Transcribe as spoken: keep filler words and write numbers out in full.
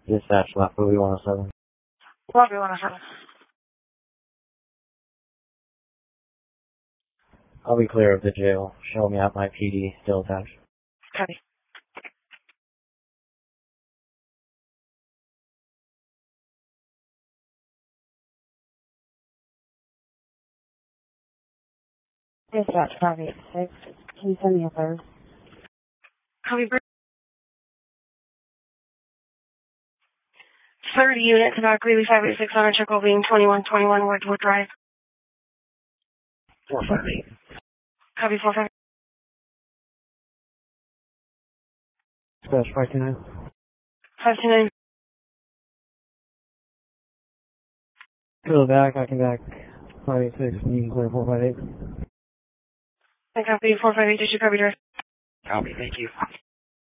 Dispatch, left Bowie one oh seven. Lobby one oh seven. I'll be clear of the jail. Show me out my P D, still attached. Copy. Dispatch five eight six. Can you send me a third? Copy. Third unit to Doc Greeley five eight six on a Chickle being twenty-one twenty-one Wedgewood Drive. four five eight. Copy four five. Dispatch five two nine. five two nine. Go back, I can back. five eight six, you can clear four five eight. I copy four five eight, did you copy, Drive? Copy, thank you.